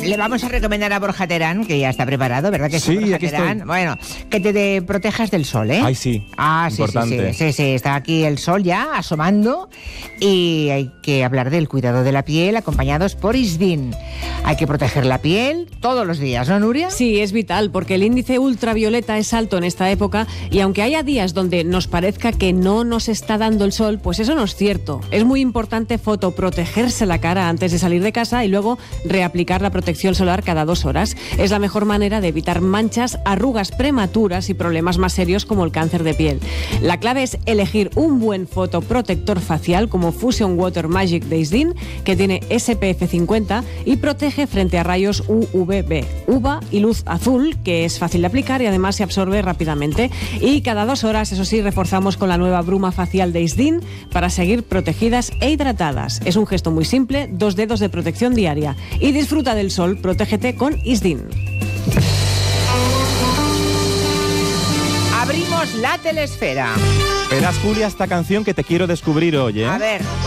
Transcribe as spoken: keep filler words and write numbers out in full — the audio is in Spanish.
le vamos a recomendar a Borja Terán, que ya está preparado, ¿verdad que sí, Sí, Borja aquí Terán? estoy. Bueno, que te de- protejas del sol, ¿eh? Ay, sí. Ah, sí, sí, Importante. sí, sí, sí, está aquí el sol ya asomando y hay que hablar del cuidado de la piel acompañados por Isdin. Hay que proteger la piel todos los días, ¿no, Nuria? Sí, es vital porque el índice ultravioleta es alto en esta época y aunque haya días donde nos parezca que no nos está dando el sol, pues eso no es cierto. Es muy importante fotoprotegerse la cara antes de salir de casa y luego reaplicar la protección solar cada dos horas. Es la mejor manera de evitar manchas, arrugas prematuras y problemas más serios como el cáncer de piel. La clave es elegir un buen fotoprotector facial como Fusion Water Magic de Isdin, que tiene S P F cincuenta y protege frente a rayos U V B, U V A y luz azul, que es fácil de aplicar y además se absorbe rápidamente. Y cada dos horas, eso sí, reforzamos con la nueva bruma facial de Isdin para seguir protegidas e hidratadas. Es un gesto muy simple, dos dedos de protección diaria. Y disfruta del sol, protégete con Isdin. Abrimos la telesfera. Verás, Julia, esta canción que te quiero descubrir hoy, ¿eh? A ver.